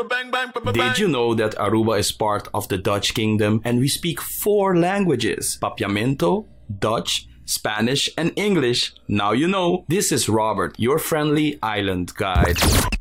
Did you know that Aruba is part of the Dutch Kingdom and we speak 4 languages? Papiamento, Dutch, Spanish, and English. Now you know. This is Robert, your friendly island guide.